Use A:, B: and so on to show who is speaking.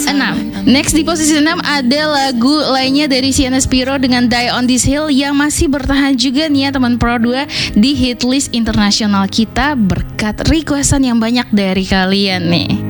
A: 6. Next di posisi 6 ada lagu lainnya dari Sienna Spiro dengan Die on This Hill yang masih bertahan juga nih ya teman Pro 2 di hit list internasional kita berkat requestan yang banyak dari kalian nih.